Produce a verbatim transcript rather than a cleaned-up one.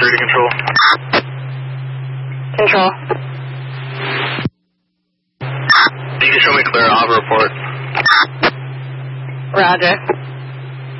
three to control. Control. You can show me clear, I'll have a report. Roger.